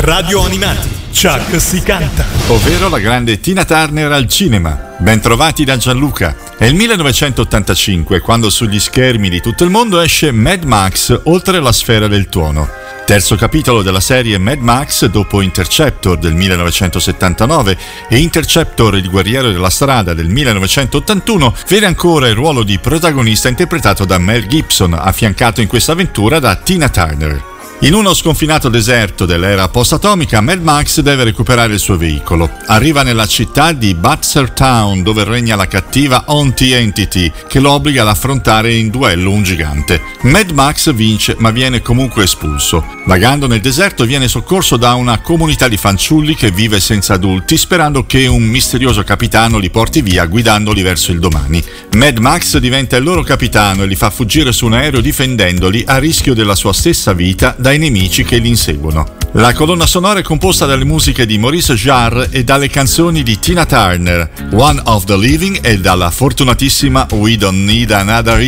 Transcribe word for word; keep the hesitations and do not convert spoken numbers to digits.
Radio Animati, Chuck si canta. Ovvero la grande Tina Turner al cinema. Bentrovati da Gianluca. È il millenovecentottantacinque quando sugli schermi di tutto il mondo esce Mad Max oltre la sfera del tuono. Terzo capitolo della serie Mad Max dopo Interceptor del millenovecentosettantanove e Interceptor il guerriero della strada del millenovecentottantuno vede ancora il ruolo di protagonista interpretato da Mel Gibson, affiancato in questa avventura da Tina Turner. In uno sconfinato deserto dell'era post-atomica, Mad Max deve recuperare il suo veicolo. Arriva nella città di Butzer Town, dove regna la cattiva Auntie Entity, che lo obbliga ad affrontare in duello un gigante. Mad Max vince, ma viene comunque espulso. Vagando nel deserto viene soccorso da una comunità di fanciulli che vive senza adulti, sperando che un misterioso capitano li porti via guidandoli verso il domani. Mad Max diventa il loro capitano e li fa fuggire su un aereo difendendoli a rischio della sua stessa vita dai nemici che li inseguono. La colonna sonora è composta dalle musiche di Maurice Jarre e dalle canzoni di Tina Turner, One of the Living e dalla fortunatissima We Don't Need Another